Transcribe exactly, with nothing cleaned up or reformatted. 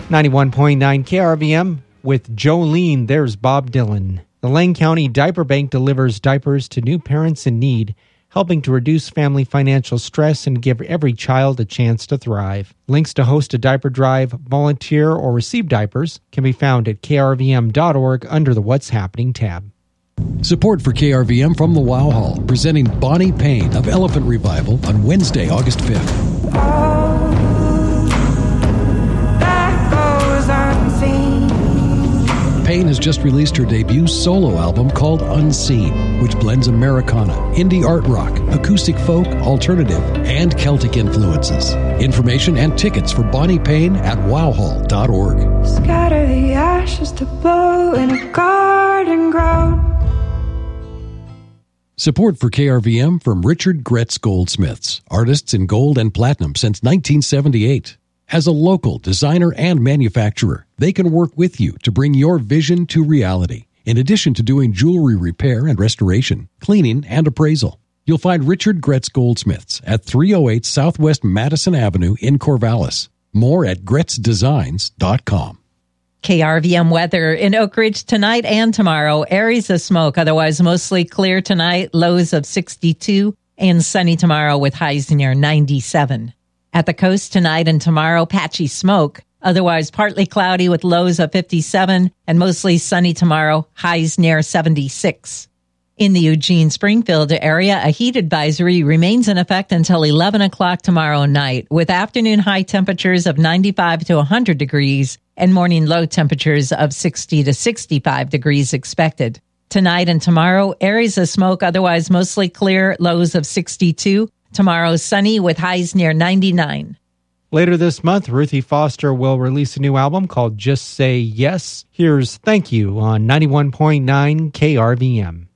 ninety-one point nine K R V M with Jolene, there's Bob Dylan. The Lane County Diaper Bank delivers diapers to new parents in need, helping to reduce family financial stress and give every child a chance to thrive. Links to host a diaper drive, volunteer, or receive diapers can be found at k r v m dot org under the What's Happening tab. Support for K R V M from the Wow Hall, presenting Bonnie Payne of Elephant Revival on Wednesday, August fifth. Payne has just released her debut solo album called Unseen, which blends Americana, indie art rock, acoustic folk, alternative, and Celtic influences. Information and tickets for Bonnie Payne at wow hall dot org. Scatter the ashes to blow in a garden ground. Support for K R V M from Richard Gretz Goldsmiths, artists in gold and platinum since nineteen seventy-eight. As a local designer and manufacturer, they can work with you to bring your vision to reality, in addition to doing jewelry repair and restoration, cleaning, and appraisal. You'll find Richard Gretz Goldsmiths at three oh eight Southwest Madison Avenue in Corvallis. More at gretz designs dot com. K R V M weather in Oak Ridge tonight and tomorrow. Areas of smoke, otherwise mostly clear tonight. Lows of sixty-two, and sunny tomorrow with highs near ninety-seven. At the coast tonight and tomorrow, patchy smoke, otherwise partly cloudy with lows of fifty-seven, and mostly sunny tomorrow, highs near seventy-six. In the Eugene-Springfield area, a heat advisory remains in effect until eleven o'clock tomorrow night, with afternoon high temperatures of ninety-five to one hundred degrees and morning low temperatures of sixty to sixty-five degrees expected. Tonight and tomorrow, areas of smoke, otherwise mostly clear, lows of sixty-two. Tomorrow, sunny with highs near ninety-nine. Later this month, Ruthie Foster will release a new album called Just Say Yes. Here's Thank You on ninety-one point nine K R V M.